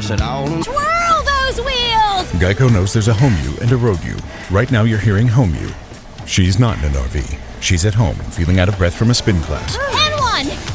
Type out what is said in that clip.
this at all. Twirl those wheels! Geico knows there's a home you and a road you. Right now you're hearing home you. She's not in an RV. She's at home, feeling out of breath from a spin class. And one!